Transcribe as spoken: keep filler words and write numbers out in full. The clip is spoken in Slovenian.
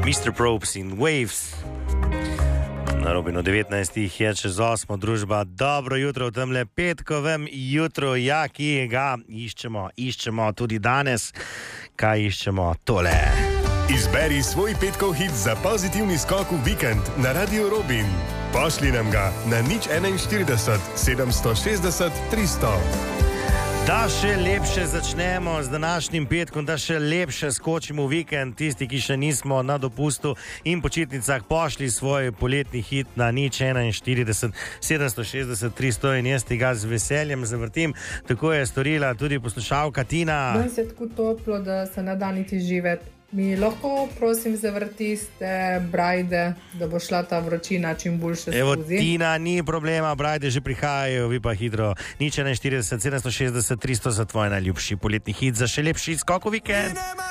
mister Probes in Waves. Na Robinu devetnajstih je čez osmo družba. Dobro jutro v temle petkovem jutru, ja, ki ga iščemo, iščemo tudi danes. Kaj iščemo? Tole. Izberi svoj petkov hit za pozitivni skok v vikend na Radio Robin. Pošli nam ga na nič enainštirideset, sedemsto šestdeset, tristo. Da še lepše začnemo z današnjim petkom, da še lepše skočimo v vikend. Tisti, ki še nismo na dopustu in počitnicah, pošli svoj poletni hit na nič enainštirideset, sedemsto šestdeset, tristo in jaz tega z veseljem zavrtim. Tako je storila tudi poslušalka Tina. Danes je tako toplo, da se ne da niti živeti. Mi lahko, prosim, zavrtiste brajde, da bo šla ta vročina čim boljše skozi. Evo, Tina, ni problema, brajde že prihajajo, vi pa hitro. nič enainštirideset, sedemsto šestdeset, tristo za tvoj najljubši poletni hit, za še lepši skok v vikend.